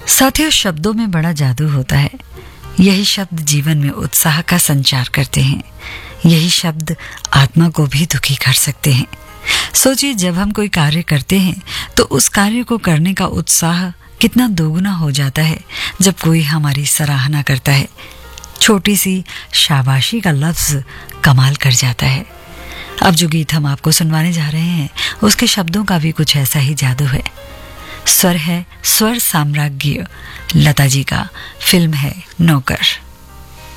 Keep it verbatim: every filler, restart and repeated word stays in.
साथियों, शब्दों में बड़ा जादू होता है। यही शब्द जीवन में उत्साह का संचार करते हैं। यही शब्द आत्मा को भी दुखी कर सकते हैं। सोचिए, जब हम कोई कार्य करते हैं तो उस कार्य को करने का उत्साह कितना दोगुना हो जाता है जब कोई हमारी सराहना करता है। छोटी सी शाबाशी का लफ्ज कमाल कर जाता है। अब जो गीत हम आपको सुनवाने जा रहे हैं उसके शब्दों का भी कुछ ऐसा ही जादू है। स्वर है स्वर साम्राज्ञी लता जी का, फिल्म है नौकर।